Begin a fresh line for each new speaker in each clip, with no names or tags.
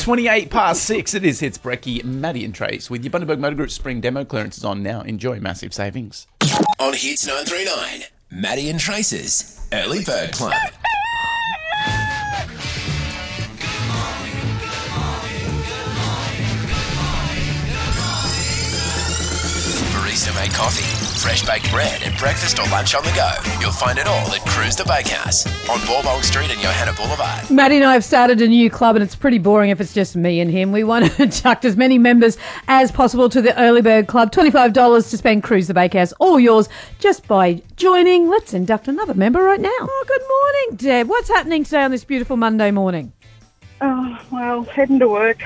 28 past 6. It is Hits Brekkie, Maddie and Trace with your Bundaberg Motor Group spring demo clearances on now. Enjoy massive savings.
On Hits 939, Maddie and Trace's Early Bird Club. Barista-made coffee, fresh-baked bread and breakfast or lunch on the go. You'll find it all at Cruise the Bakehouse on Borbong Street and Johanna Boulevard.
Maddie and I have started a new club and it's pretty boring if it's just me and him. We want to induct as many members as possible to the Early Bird Club. $25 to spend Cruise the Bakehouse, all yours just by joining. Let's induct another member right now. Oh, good morning, Deb. What's happening today on this beautiful Monday morning?
Oh, well, heading to work.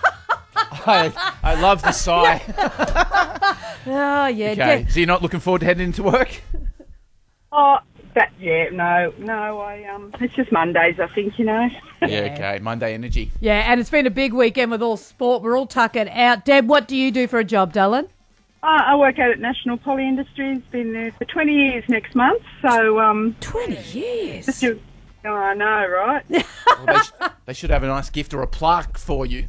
I love the sigh.
Oh, yeah.
Okay, so you're not looking forward to heading into work?
No, it's just Mondays, I think,
Yeah, okay, Monday energy.
Yeah, and it's been a big weekend with all sport. We're all tuckered out. Deb, what do you do for a job, darling?
I work out at National Poly Industries. Been there for 20 years next month, so...
20 years?
I know, right?
Well, they should have a nice gift or a plaque for you.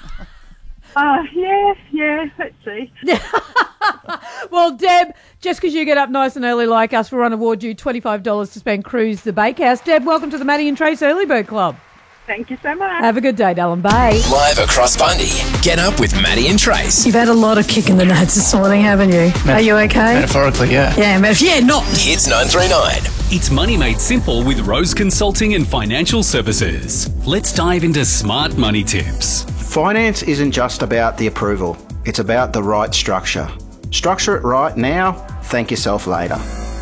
Yeah, let's see.
Well, Deb, just because you get up nice and early like us, we'll award you $25 to spend Cruise the Bakehouse. Deb, welcome to the Maddie and Trace Early Bird Club.
Thank you so much.
Have a good day, darling. Bye.
Live across Bundy. Get up with Maddie and Trace.
You've had a lot of kick in the nuts this morning, haven't you? Are you okay?
Metaphorically, yeah.
Yeah, not.
Hits 939.
It's money made simple with Rose Consulting and Financial Services. Let's dive into smart money tips.
Finance isn't just about the approval. It's about the right structure. Structure it right now, thank yourself later.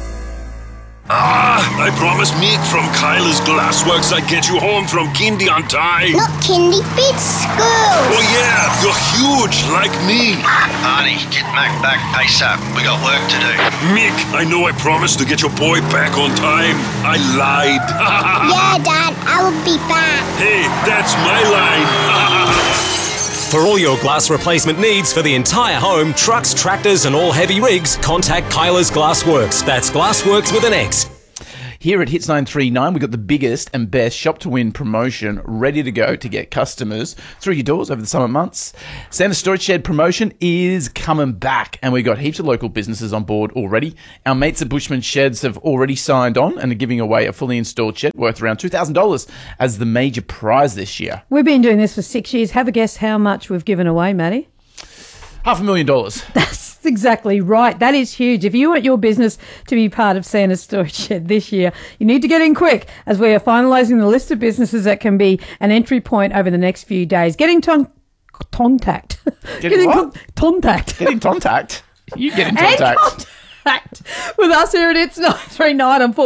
I promised Mick from Kyla's Glassworks I'd get you home from kindy on time.
Not kindy, it's school.
Oh yeah, you're huge like me.
Arnie, get Mac back ASAP. We got work to do.
Mick, I know I promised to get your boy back on time. I lied.
Yeah, Dad, I will be back.
Hey, that's my line.
For all your glass replacement needs for the entire home, trucks, tractors and all heavy rigs, contact Kyla's Glassworks. That's Glassworks with an X.
Here at Hits 939, we've got the biggest and best Shop to Win promotion ready to go to get customers through your doors over the summer months. Santa Storage Shed promotion is coming back, and we've got heaps of local businesses on board already. Our mates at Bushman Sheds have already signed on and are giving away a fully installed shed worth around $2,000 as the major prize this year.
We've been doing this for 6 years. Have a guess how much we've given away, Maddie?
$500,000.
That's exactly right. That is huge. If you want your business to be part of Santa's Storage Shed this year, you need to get in quick as we are finalising the list of businesses that can be an entry point over the next few days. Get in contact.
Get in
contact.
Get in contact. You get in contact.
With us here at It's 939 on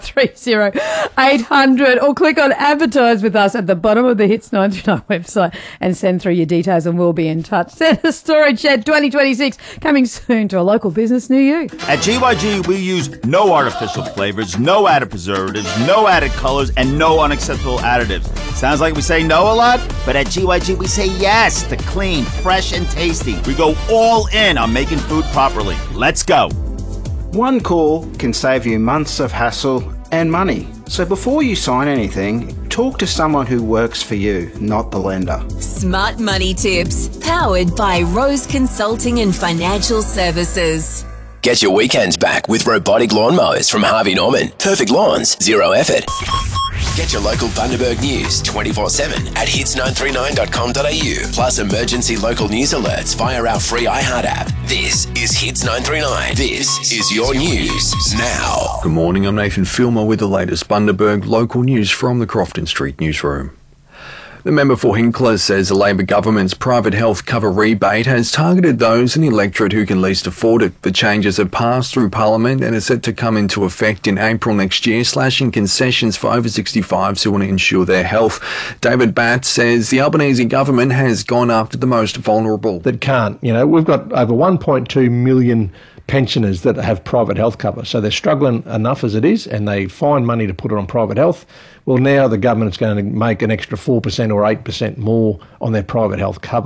415-30800 or click on advertise with us at the bottom of the Hits 939 website and send through your details and we'll be in touch. Santa Storage Shed 2026 coming soon to a local business near you.
At GYG, we use no artificial flavors, no added preservatives, no added colors, and no unacceptable additives. Sounds like we say no a lot, but at GYG we say yes to clean, fresh, and tasty. We go all in on making food properly. Let's go.
One call can save you months of hassle and money. So before you sign anything, talk to someone who works for you, not the lender.
Smart money tips, powered by Rose Consulting and Financial Services.
Get your weekends back with robotic lawnmowers from Harvey Norman. Perfect lawns, zero effort. Get your local Bundaberg news 24/7 at hits939.com.au. Plus emergency local news alerts via our free iHeart app. This is Hits 939. This is your news now.
Good morning, I'm Nathan Filmer with the latest Bundaberg local news from the Crofton Street newsroom. The member for Hinkler says the Labor government's private health cover rebate has targeted those in the electorate who can least afford it. The changes have passed through Parliament and are set to come into effect in April next year, slashing concessions for over 65s who want to ensure their health. David Batt says the Albanese government has gone after the most vulnerable.
That can't. We've got over 1.2 million pensioners that have private health cover. So they're struggling enough as it is, and they find money to put it on private health. Well, now the government's going to make an extra 4% or 8% more on their private health cover.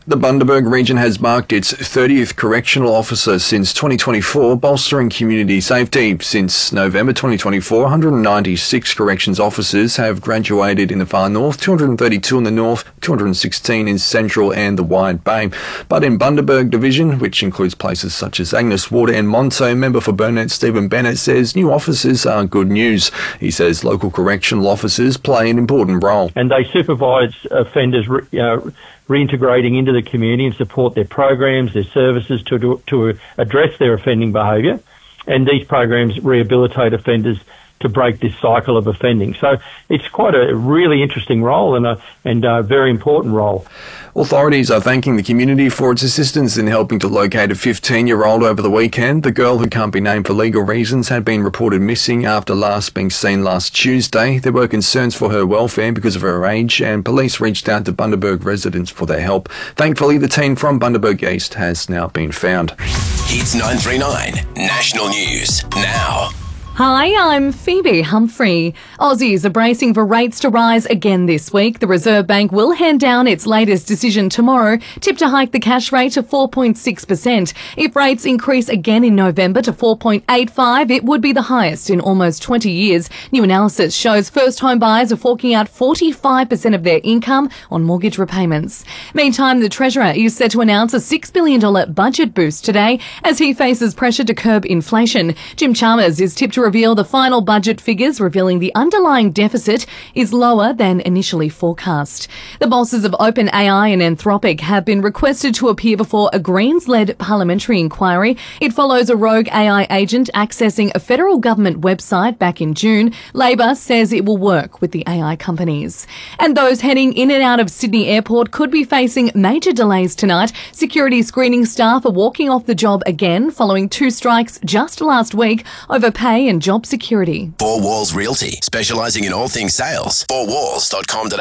The Bundaberg region has marked its 30th correctional officer since 2024, bolstering community safety. Since November 2024, 196 corrections officers have graduated in the far north, 232 in the north, 216 in central and the Wide Bay. But in Bundaberg Division, which includes places such as Agnes Water and Monto, member for Burnett Stephen Bennett says new officers are good news. He says local correctional officers play an important role.
And they supervise offenders reintegrating into the community and support their programs, their services to address their offending behaviour. And these programs rehabilitate offenders to break this cycle of offending. So it's quite a really interesting role and a very important role.
Authorities are thanking the community for its assistance in helping to locate a 15-year-old over the weekend. The girl, who can't be named for legal reasons, had been reported missing after last being seen last Tuesday. There were concerns for her welfare because of her age, and police reached out to Bundaberg residents for their help. Thankfully, the teen from Bundaberg East has now been found.
Hits 939 National News now.
Hi, I'm Phoebe Humphrey. Aussies are bracing for rates to rise again this week. The Reserve Bank will hand down its latest decision tomorrow, tipped to hike the cash rate to 4.6%. If rates increase again in November to 4.85, it would be the highest in almost 20 years. New analysis shows first home buyers are forking out 45% of their income on mortgage repayments. Meantime, the Treasurer is set to announce a $6 billion budget boost today as he faces pressure to curb inflation. Jim Chalmers is tipped to reveal the final budget figures, revealing the underlying deficit is lower than initially forecast. The bosses of OpenAI and Anthropic have been requested to appear before a Greens-led parliamentary inquiry. It follows a rogue AI agent accessing a federal government website back in June. Labor says it will work with the AI companies. And those heading in and out of Sydney Airport could be facing major delays tonight. Security screening staff are walking off the job again following 2 strikes just last week over pay and job security.
Four Walls Realty, specialising in all things sales. 4walls.com.au.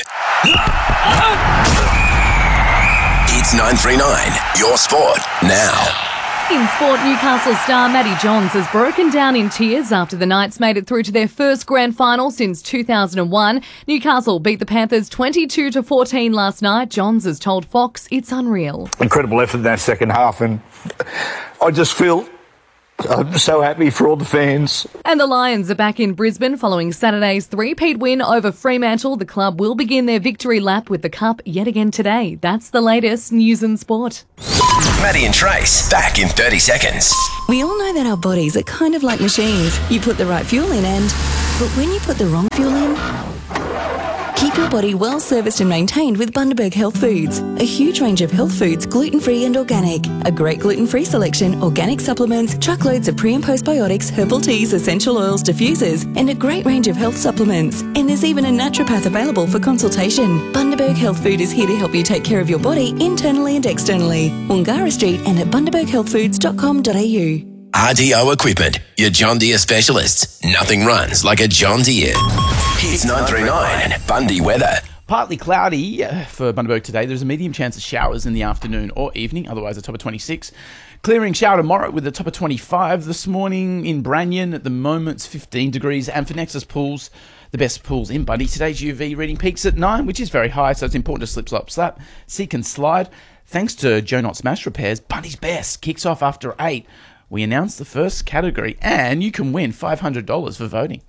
Hits 939, your sport now.
In sport, Newcastle star Matty Johns has broken down in tears after the Knights made it through to their first grand final since 2001. Newcastle beat the Panthers 22-14 last night. Johns has told Fox it's unreal.
Incredible effort in that second half, and I just feel I'm so happy for all the fans.
And the Lions are back in Brisbane following Saturday's three-peat win over Fremantle. The club will begin their victory lap with the Cup yet again today. That's the latest news and sport.
Maddie and Trace, back in 30 seconds.
We all know that our bodies are kind of like machines. You put the right fuel in but when you put the wrong fuel in, keep your body well serviced and maintained with Bundaberg Health Foods. A huge range of health foods, gluten-free and organic. A great gluten-free selection, organic supplements, truckloads of pre- and postbiotics, herbal teas, essential oils, diffusers, and a great range of health supplements. And there's even a naturopath available for consultation. Bundaberg Health Food is here to help you take care of your body internally and externally. Wangara Street and at bundaberghealthfoods.com.au.
RDO Equipment, your John Deere specialists. Nothing runs like a John Deere. Hits 939, Bundy weather.
Partly cloudy for Bundaberg today. There's a medium chance of showers in the afternoon or evening, otherwise a top of 26. Clearing shower tomorrow with a top of 25. This morning in Branyan, at the moment, it's 15 degrees. And for Nexus Pools, the best pools in Bundy, today's UV reading peaks at 9, which is very high, so it's important to slip, slop, slap, seek and slide. Thanks to Joe Knott Smash Repairs, Bundy's Best kicks off after 8. We announced the first category, and you can win $500 for voting.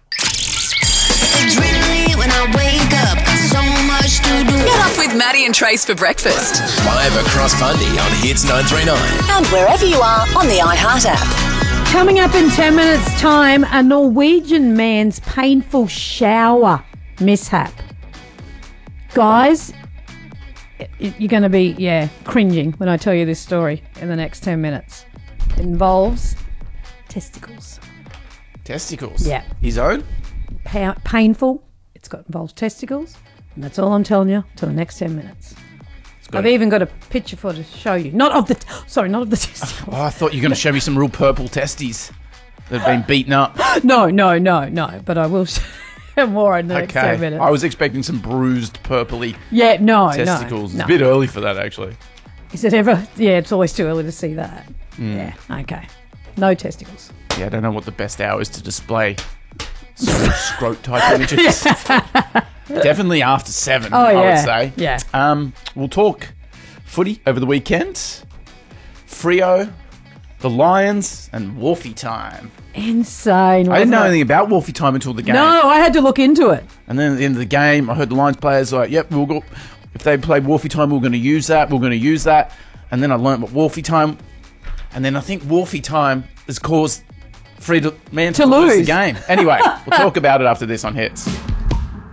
When I wake up, so much to do. Get up with Maddie and Trace for breakfast.
Live across Bundy on Hits 939.
And wherever you are on the iHeart app.
Coming up in 10 minutes' time, a Norwegian man's painful shower mishap. Guys, you're going to be, cringing when I tell you this story in the next 10 minutes. It involves testicles.
Testicles?
Yeah.
His own?
Painful. Involves testicles. And that's all I'm telling you till the next 10 minutes. I've even got a picture to show you. Not of the testicles.
Oh, I thought you were going to show me some real purple testes that have been beaten up.
No. But I will show more in the next 10 minutes.
I was expecting some bruised, purpley testicles.
No.
It's a bit early for that, actually.
Is it ever? Yeah, it's always too early to see that. Yeah, okay. No testicles.
Yeah, I don't know what the best hour is to display scrote type images. Definitely after 7, I would say.
Yeah.
We'll talk footy over the weekend. Freo, the Lions, and Wolfie time.
Insane.
I didn't know
wasn't it?
anything about Wolfie time until the game.
No, I had to look into it.
And then at the end of the game, I heard the Lions players like, yep, we'll go. If they played Wolfie time, we're going to use that. We're going to use that. And then I learned what Wolfie time. And then I think Wolfie time has caused Fremantle to lose the game. Anyway, we'll talk about it after this on Hits.